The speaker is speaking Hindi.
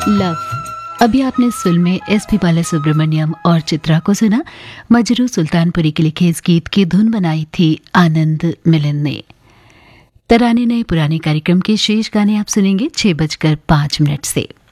लव। अभी आपने इस फिल्म में एसपी बालासुब्रमण्यम और चित्रा को सुना। मजरू सुल्तानपुरी के लिखे इस गीत की धुन बनाई थी आनंद मिलन ने। तराने नए पुराने कार्यक्रम के शेष गाने आप सुनेंगे 6:05 से।